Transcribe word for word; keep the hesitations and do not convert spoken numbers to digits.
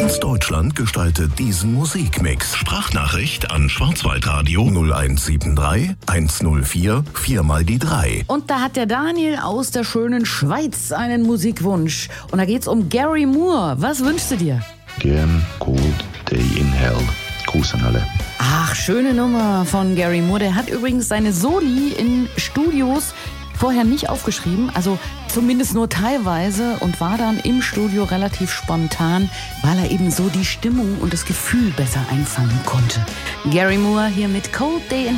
Ganz Deutschland gestaltet diesen Musikmix. Sprachnachricht an Schwarzwaldradio null eins sieben drei eins null vier vier mal die drei. Und da hat der Daniel aus der schönen Schweiz einen Musikwunsch. Und da geht's um Gary Moore. Was wünschst du dir? Gern Cold Day in Hell. Gruß an alle. Ach, schöne Nummer von Gary Moore. Der hat übrigens seine Soli in Studios vorher nicht aufgeschrieben, also zumindest nur teilweise, und war dann im Studio relativ spontan, weil er eben so die Stimmung und das Gefühl besser einfangen konnte. Gary Moore hier mit Cold Day in